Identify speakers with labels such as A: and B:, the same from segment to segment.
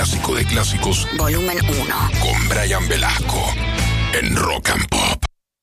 A: clásico de clásicos,
B: Volumen 1.
A: con Brian Velasco en Rock and Pop.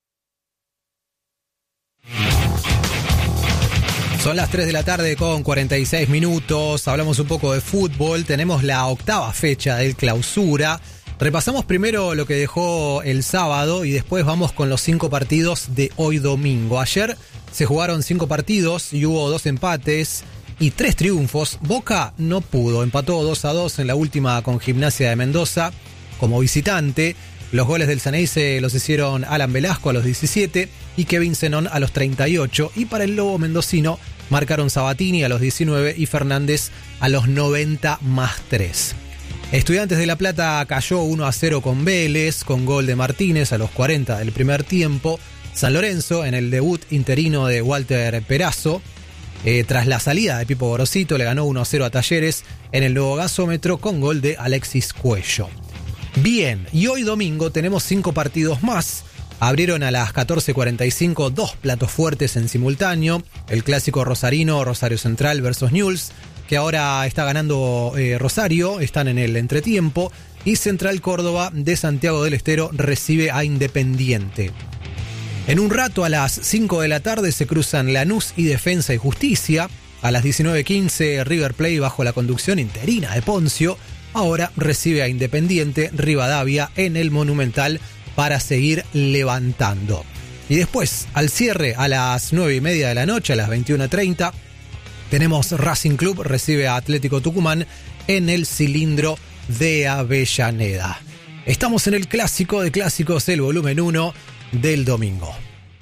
C: Son las 3 de la tarde con 46 minutos. Hablamos un poco de fútbol. Tenemos la 8ª fecha del Clausura. Repasamos primero lo que dejó el sábado y después vamos con los 5 partidos de hoy domingo. Ayer se jugaron 5 partidos y hubo 2 empates y 3 triunfos. Boca no pudo, empató 2-2 en la última con Gimnasia de Mendoza como visitante. Los goles del Ceneice los hicieron Alan Velasco a los 17 y Kevin Zenón a los 38. Y para el Lobo mendocino marcaron Sabatini a los 19 y Fernández a los 90 más 3. Estudiantes de La Plata cayó 1-0 con Vélez, con gol de Martínez a los 40 del primer tiempo. San Lorenzo, en el debut interino de Walter Perazo, tras la salida de Pipo Gorosito, le ganó 1-0 a Talleres en el nuevo gasómetro con gol de Alexis Cuello. Bien, y hoy domingo tenemos 5 partidos más. Abrieron a las 14:45 2 platos fuertes en simultáneo. El clásico rosarino, Rosario Central versus Newell's, que ahora está ganando Rosario, están en el entretiempo. Y Central Córdoba de Santiago del Estero recibe a Independiente. En un rato, a las 5 de la tarde, se cruzan Lanús y Defensa y Justicia. A las 19:15, River Plate, bajo la conducción interina de Poncio, ahora recibe a Independiente Rivadavia en el Monumental para seguir levantando. Y después, al cierre, a las 9:30 de la noche, a las 21:30, tenemos Racing Club recibe a Atlético Tucumán en el Cilindro de Avellaneda. Estamos en el clásico de clásicos, el volumen 1 del domingo.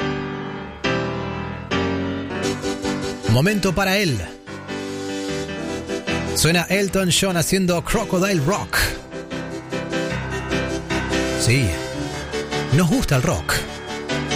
C: Momento para él. Suena Elton John haciendo Crocodile Rock. Sí, nos gusta el rock.